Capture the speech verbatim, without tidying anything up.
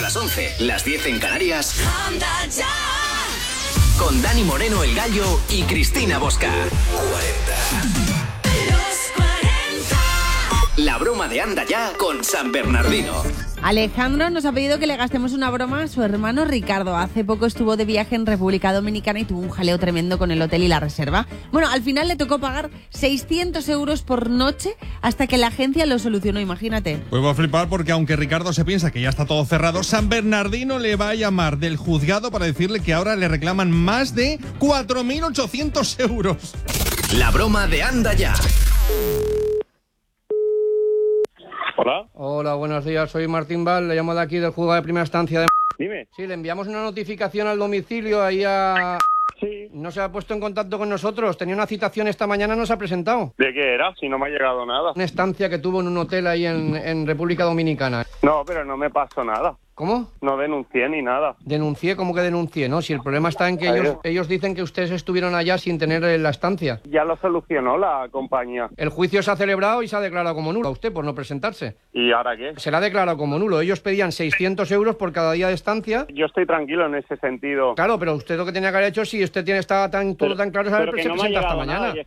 las once, las diez en Canarias. Anda ya. Con Dani Moreno, el Gallo, y Cristina Bosca. cuarenta. Los cuarenta. La broma de Anda ya con San Bernardino. Alejandro nos ha pedido que le gastemos una broma a su hermano Ricardo. Hace poco estuvo de viaje en República Dominicana y tuvo un jaleo tremendo con el hotel y la reserva. Bueno, al final le tocó pagar seiscientos euros por noche hasta que la agencia lo solucionó, imagínate. Pues va a flipar porque aunque Ricardo se piensa que ya está todo cerrado, San Bernardino le va a llamar del juzgado para decirle que ahora le reclaman más de cuatro mil ochocientos euros. La broma de Anda ya. Hola. Hola, buenos días. Soy Martín Val, le llamo de aquí del juzgado de primera instancia de... Dime. Sí, le enviamos una notificación al domicilio ahí a... Sí. No se ha puesto en contacto con nosotros. Tenía una citación esta mañana, no se ha presentado. ¿De qué era? Si no me ha llegado nada. Una estancia que tuvo en un hotel ahí en, en República Dominicana. No, pero no me pasó nada. ¿Cómo? No denuncié ni nada. Denuncié, ¿cómo que denuncié? No, si el problema está en que ellos, ellos dicen que ustedes estuvieron allá sin tener eh, la estancia. Ya lo solucionó la compañía. El juicio se ha celebrado y se ha declarado como nulo a usted por no presentarse. ¿Y ahora qué? Se le ha declarado como nulo. Ellos pedían seiscientos euros por cada día de estancia. Yo estoy tranquilo en ese sentido. Claro, pero usted lo que tenía que haber hecho, si usted tiene está tan todo pero, tan claro, es haber pero que se no me ha presenta hasta llegado mañana. Nada.